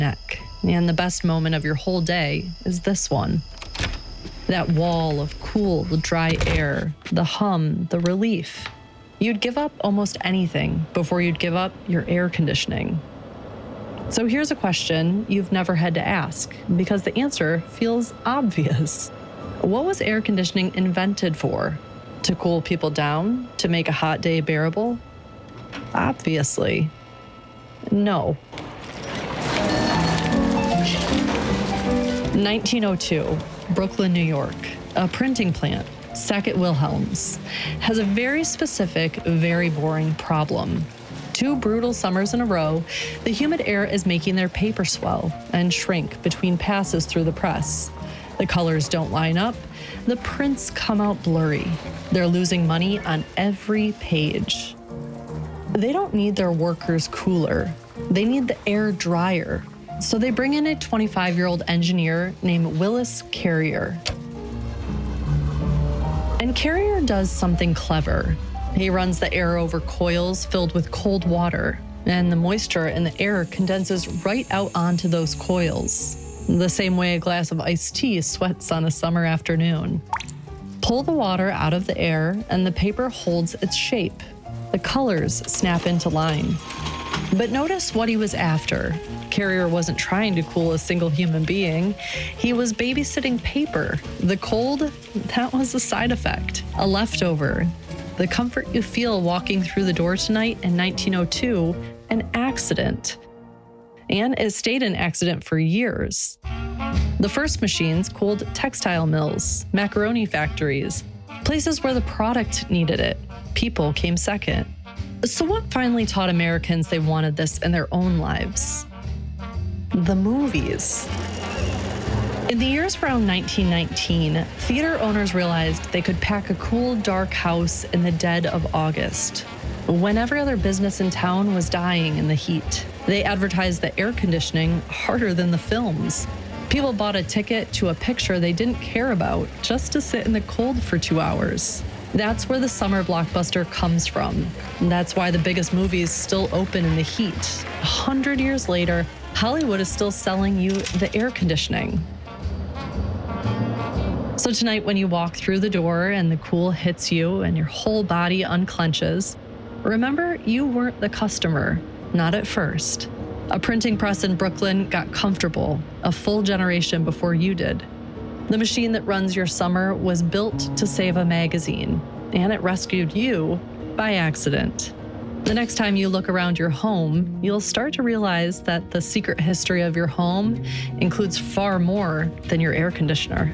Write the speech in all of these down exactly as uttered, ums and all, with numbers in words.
neck. And the best moment of your whole day is this one. That wall of cool, dry air, the hum, the relief. You'd give up almost anything before you'd give up your air conditioning. So here's a question you've never had to ask because the answer feels obvious. What was air conditioning invented for? To cool people down? To make a hot day bearable? Obviously, no. nineteen oh two, Brooklyn, New York. A printing plant, Sackett Wilhelms, has a very specific, very boring problem. Two brutal summers in a row, the humid air is making their paper swell and shrink between passes through the press. The colors don't line up. The prints come out blurry. They're losing money on every page. They don't need their workers cooler. They need the air drier. So they bring in a twenty-five-year-old engineer named Willis Carrier. And Carrier does something clever. He runs the air over coils filled with cold water, and the moisture in the air condenses right out onto those coils, the same way a glass of iced tea sweats on a summer afternoon. Pull the water out of the air, and the paper holds its shape. The colors snap into line. But notice what he was after. Carrier wasn't trying to cool a single human being. He was babysitting paper. The cold, that was a side effect, a leftover. The comfort you feel walking through the door tonight in nineteen oh two, an accident. And it stayed an accident for years. The first machines cooled textile mills, macaroni factories, places where the product needed it. People came second. So what finally taught Americans they wanted this in their own lives? The movies. In the years around nineteen nineteen, theater owners realized they could pack a cool, dark house in the dead of August, when every other business in town was dying in the heat. They advertised the air conditioning harder than the films. People bought a ticket to a picture they didn't care about just to sit in the cold for two hours. That's where the summer blockbuster comes from. And that's why the biggest movies still open in the heat. A hundred years later, Hollywood is still selling you the air conditioning. So tonight, when you walk through the door and the cool hits you and your whole body unclenches, remember you weren't the customer, not at first. A printing press in Brooklyn got comfortable a full generation before you did. The machine that runs your summer was built to save a magazine, and it rescued you by accident. The next time you look around your home, you'll start to realize that the secret history of your home includes far more than your air conditioner.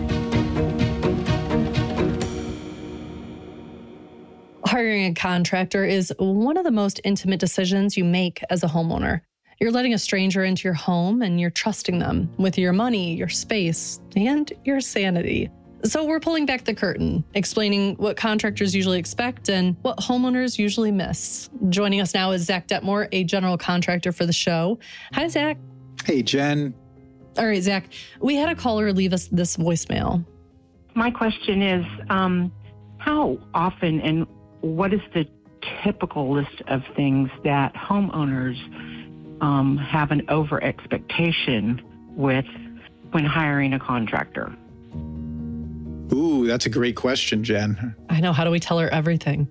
Hiring a contractor is one of the most intimate decisions you make as a homeowner. You're letting a stranger into your home and you're trusting them with your money, your space, and your sanity. So we're pulling back the curtain, explaining what contractors usually expect and what homeowners usually miss. Joining us now is Zach Detmore, a general contractor for the show. Hi, Zach. Hey, Jen. All right, Zach, we had a caller leave us this voicemail. My question is, um, how often and what is the typical list of things that homeowners um, have an over expectation with when hiring a contractor? Ooh, that's a great question, Jen. I know. How do we tell her everything?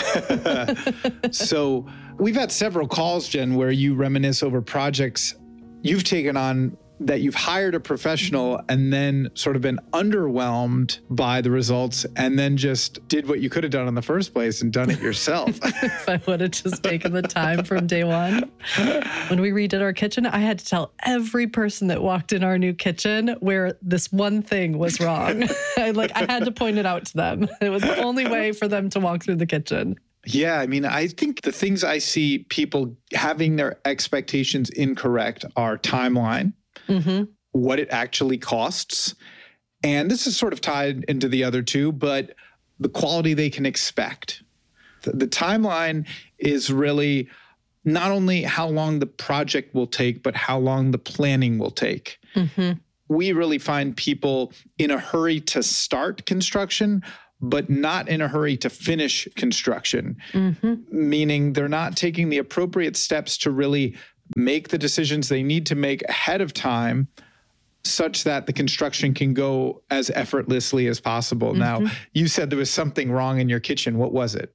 So we've had several calls, Jen, where you reminisce over projects you've taken on that you've hired a professional and then sort of been underwhelmed by the results and then just did what you could have done in the first place and done it yourself. If I would have just taken the time from day one. When we redid our kitchen, I had to tell every person that walked in our new kitchen where this one thing was wrong. I, like, I had to point it out to them. It was the only way for them to walk through the kitchen. Yeah, I mean, I think the things I see people having their expectations incorrect are timeline, mm-hmm. what it actually costs, and this is sort of tied into the other two, but the quality they can expect. The, the timeline is really not only how long the project will take, but how long the planning will take. Mm-hmm. We really find people in a hurry to start construction, but not in a hurry to finish construction, mm-hmm. meaning they're not taking the appropriate steps to really make the decisions they need to make ahead of time such that the construction can go as effortlessly as possible. Mm-hmm. Now, you said there was something wrong in your kitchen. What was it?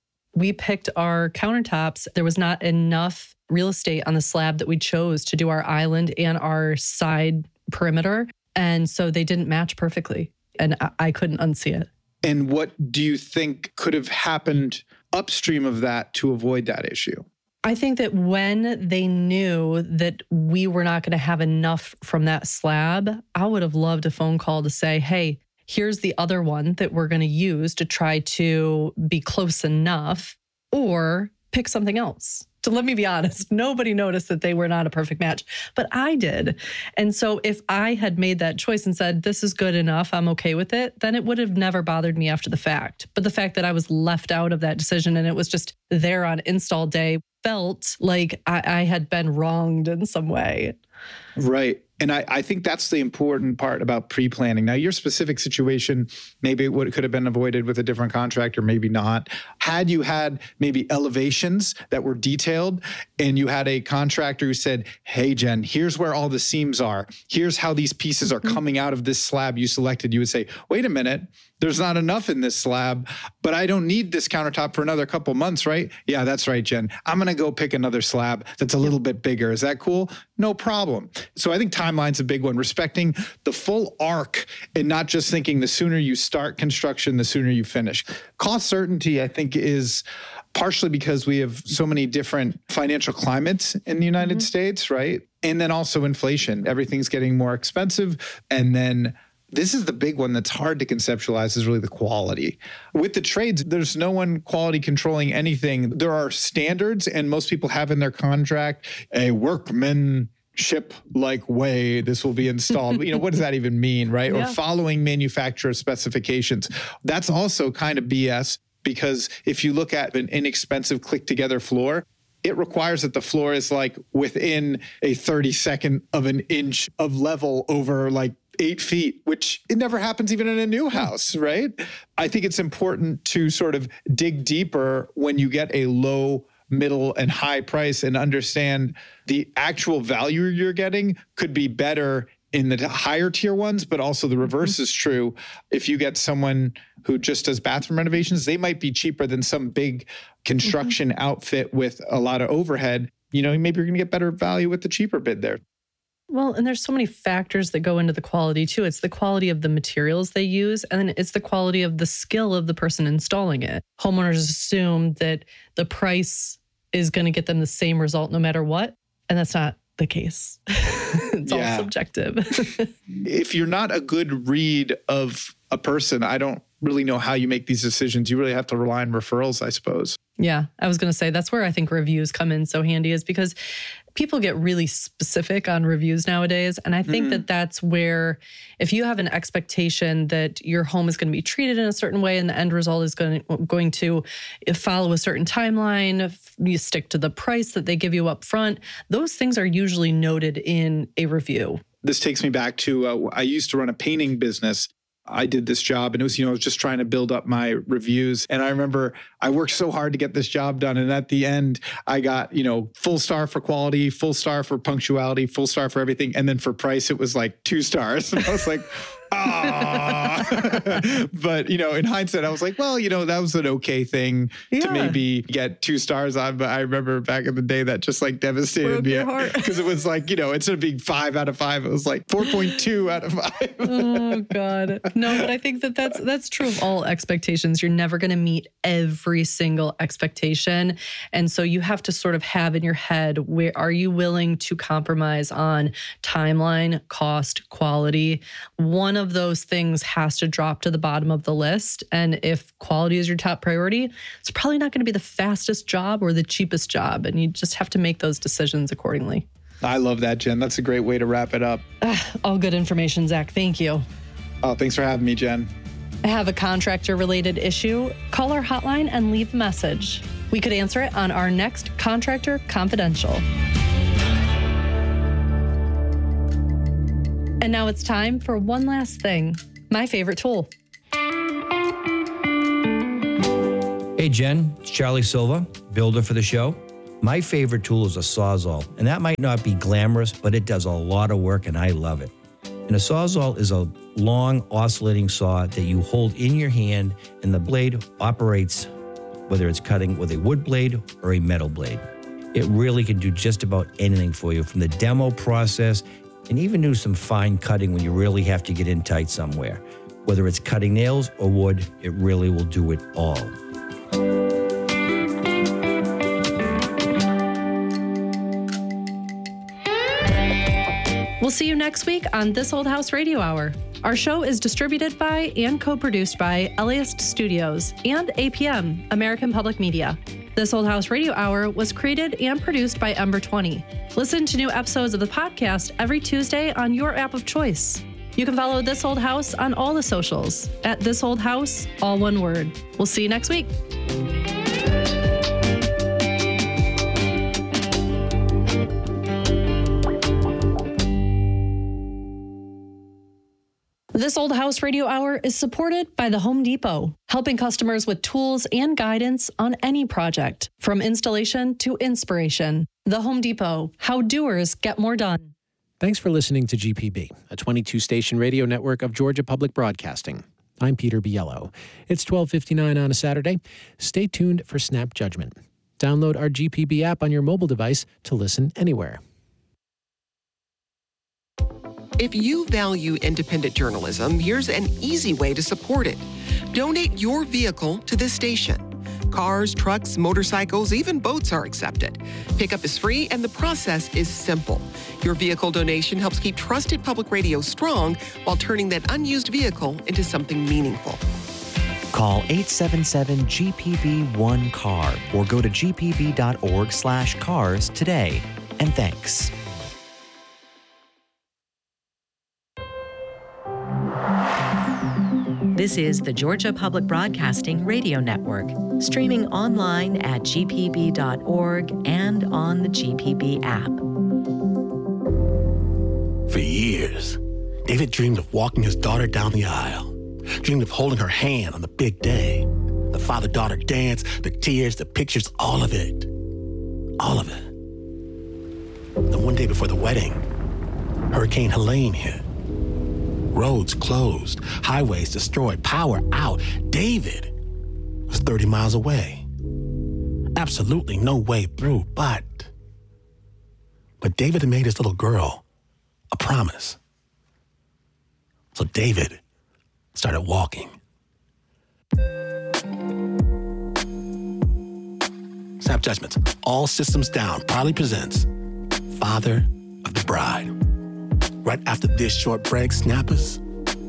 We picked our countertops. There was not enough real estate on the slab that we chose to do our island and our side perimeter. And so they didn't match perfectly. And I, I couldn't unsee it. And what do you think could have happened upstream of that to avoid that issue? I think that when they knew that we were not going to have enough from that slab, I would have loved a phone call to say, hey, here's the other one that we're going to use to try to be close enough, or pick something else. So let me be honest, nobody noticed that they were not a perfect match, but I did. And so if I had made that choice and said, this is good enough, I'm okay with it, then it would have never bothered me after the fact. But the fact that I was left out of that decision and it was just there on install day felt like I, I had been wronged in some way. Right. And I, I think that's the important part about pre-planning. Now, your specific situation, maybe it would, could have been avoided with a different contractor, maybe not. Had you had maybe elevations that were detailed and you had a contractor who said, hey, Jen, here's where all the seams are. Here's how these pieces are coming out of this slab you selected. You would say, wait a minute, there's not enough in this slab, but I don't need this countertop for another couple months, right? Yeah, that's right, Jen. I'm going to go pick another slab that's a little bit bigger. Is that cool? No problem. So I think timeline's a big one, respecting the full arc and not just thinking the sooner you start construction, the sooner you finish. Cost certainty, I think, is partially because we have so many different financial climates in the United mm-hmm. States, right? And then also inflation. Everything's getting more expensive. And then this is the big one that's hard to conceptualize, is really the quality. With the trades, there's no one quality controlling anything. There are standards, and most people have in their contract a workmanship-like way this will be installed. You know, what does that even mean, right? Yeah. Or following manufacturer specifications. That's also kind of B S, because if you look at an inexpensive click-together floor, it requires that the floor is like within a thirty-second of an inch of level over like eight feet, which it never happens even in a new house, right? I think it's important to sort of dig deeper when you get a low, middle, and high price and understand the actual value you're getting could be better in the higher tier ones, but also the reverse is true. If you get someone who just does bathroom renovations, they might be cheaper than some big construction mm-hmm. outfit with a lot of overhead. You know, maybe you're going to get better value with the cheaper bid there. Well, and there's so many factors that go into the quality too. It's the quality of the materials they use, and then it's the quality of the skill of the person installing it. Homeowners assume that the price is going to get them the same result no matter what, and that's not the case. It's yeah. all subjective. If you're not a good read of a person, I don't really know how you make these decisions. You really have to rely on referrals, I suppose. Yeah, I was going to say that's where I think reviews come in so handy, is because people get really specific on reviews nowadays. And I think mm. that that's where, if you have an expectation that your home is going to be treated in a certain way and the end result is going to, going to follow a certain timeline, you stick to the price that they give you up front, those things are usually noted in a review. This takes me back to, uh, I used to run a painting business. I did this job and it was, you know, I was just trying to build up my reviews. And I remember I worked so hard to get this job done. And at the end, I got, you know, full star for quality, full star for punctuality, full star for everything. And then for price, it was like two stars. And I was like, ah. But, you know, in hindsight, I was like, well, you know, that was an okay thing yeah. to maybe get two stars on. But I remember back in the day that just like devastated me because it was like, you know, instead of being five out of five, it was like four point two out of five. Oh, God. No, but I think that that's, that's true of all expectations. You're never going to meet every single expectation. And so you have to sort of have in your head, where are you willing to compromise on timeline, cost, quality? One of those things has to drop to the bottom of the list. And if quality is your top priority, it's probably not going to be the fastest job or the cheapest job. And you just have to make those decisions accordingly. I love that, Jen. That's a great way to wrap it up. Uh, all good information, Zach. Thank you. Oh, thanks for having me, Jen. Have a contractor-related issue? Call our hotline and leave a message. We could answer it on our next Contractor Confidential. And now it's time for one last thing, my favorite tool. Hey, Jen, it's Charlie Silva, builder for the show. My favorite tool is a Sawzall, and that might not be glamorous, but it does a lot of work, and I love it. And a Sawzall is a long oscillating saw that you hold in your hand, and the blade operates whether it's cutting with a wood blade or a metal blade. It really can do just about anything for you, from the demo process and even do some fine cutting when you really have to get in tight somewhere. Whether it's cutting nails or wood, it really will do it all. We'll see you next week on This Old House Radio Hour. Our show is distributed by and co-produced by Eliast Studios and A P M, American Public Media. This Old House Radio Hour was created and produced by Ember twenty. Listen to new episodes of the podcast every Tuesday on your app of choice. You can follow This Old House on all the socials at This Old House, all one word. We'll see you next week. This Old House Radio Hour is supported by the Home Depot, helping customers with tools and guidance on any project, from installation to inspiration. The Home Depot, how doers get more done. Thanks for listening to G P B, a twenty-two station radio network of Georgia Public Broadcasting. I'm Peter Biello. It's twelve fifty-nine on a Saturday. Stay tuned for Snap Judgment. Download our G P B app on your mobile device to listen anywhere. If you value independent journalism, here's an easy way to support it. Donate your vehicle to this station. Cars, trucks, motorcycles, even boats are accepted. Pickup is free and the process is simple. Your vehicle donation helps keep trusted public radio strong while turning that unused vehicle into something meaningful. Call eight seven seven G P B one C A R or go to g p b dot org slash cars today. And thanks. This is the Georgia Public Broadcasting Radio Network, streaming online at g p b dot org and on the G P B app. For years, David dreamed of walking his daughter down the aisle, dreamed of holding her hand on the big day. The father-daughter dance, the tears, the pictures, all of it. All of it. The one day before the wedding, Hurricane Helene hit. Roads closed, highways destroyed, power out. David was thirty miles away. Absolutely no way through, but... But David had made his little girl a promise. So David started walking. Snap Judgments, All Systems Down, proudly presents Father of the Bride. Right after this short break, Snappers,